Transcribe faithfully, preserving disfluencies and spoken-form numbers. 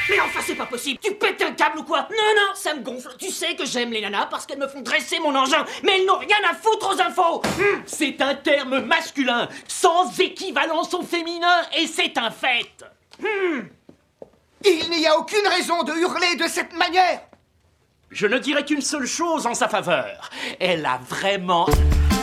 Mais enfin, c'est pas possible. Tu pètes un câble ou quoi? Non, non, ça me gonfle. Tu sais que j'aime les nanas parce qu'elles me font dresser mon engin, mais elles n'ont rien à foutre aux infos. Hum. C'est un terme masculin, sans équivalence au féminin, et c'est un fait. Hum. Il n'y a aucune raison de hurler de cette manière. Je ne dirai qu'une seule chose en sa faveur. Elle a vraiment...